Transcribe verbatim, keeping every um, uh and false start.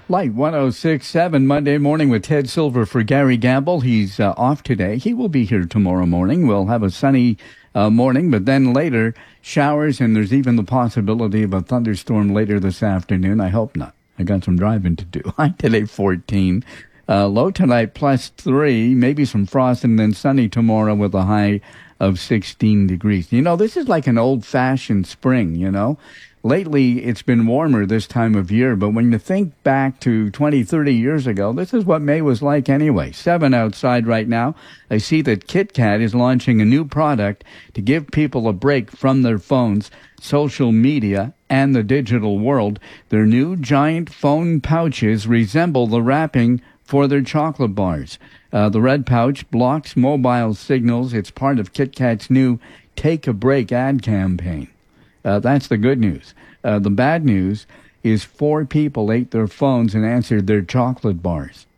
Light one oh six point seven Monday morning with Ted Silver for Gary Gamble. He's uh, off today. He will be here tomorrow morning. We'll have a sunny uh, morning, but then later showers, and there's even the possibility of a thunderstorm later this afternoon. I hope not. I got some driving to do. High today fourteen. Uh, low tonight plus three, maybe some frost, and then sunny tomorrow with a high of sixteen degrees. You know, this is like an old-fashioned spring, you know. Lately, it's been warmer this time of year, but when you think back to twenty, thirty years ago, this is what May was like anyway. Seven outside right now. I see that KitKat is launching a new product to give people a break from their phones, social media, and the digital world. Their new giant phone pouches resemble the wrapping for their chocolate bars. Uh, the red pouch blocks mobile signals. It's part of KitKat's new Take a Break ad campaign. Uh, that's the good news. Uh, the bad news is four people ate their phones and answered their chocolate bars.